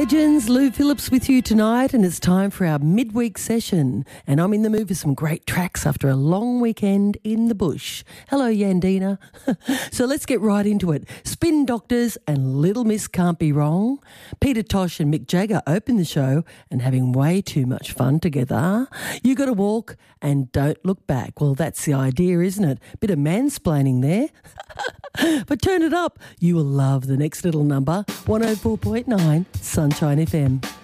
Legends, Lou Phillips with you tonight, and it's time for our midweek session. And I'm in the mood for some great tracks after a long weekend in the bush. Hello, Yandina. So let's get right into it. Spin Doctors and Little Miss Can't Be Wrong. Peter Tosh and Mick Jagger open the show and having way too much fun together. You Gotta Walk and Don't Look Back. Well, that's the idea, isn't it? Bit of mansplaining there. But turn it up. You will love the next little number, 104.9 Sunshine FM.